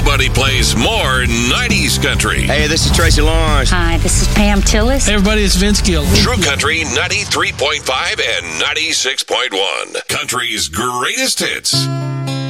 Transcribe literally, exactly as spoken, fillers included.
Nobody plays more nineties country. Hey, this is Tracy Lawrence. Hi, this is Pam Tillis. Hey, everybody, it's Vince Gill. True Country ninety-three point five and ninety-six point one. Country's greatest hits.